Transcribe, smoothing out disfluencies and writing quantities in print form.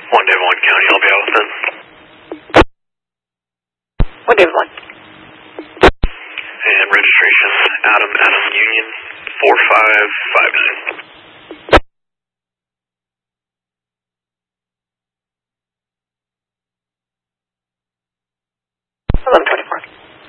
1 Devon County, I'll be out with them. 1 Devon. And registration, Adam Union, 4559.